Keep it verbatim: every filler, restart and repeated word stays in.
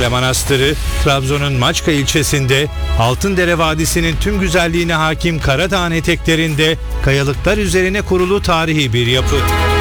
Kale Manastırı, Trabzon'un Maçka ilçesinde, Altındere Vadisi'nin tüm güzelliğine hakim Karadağ'ın eteklerinde kayalıklar üzerine kurulu tarihi bir yapı.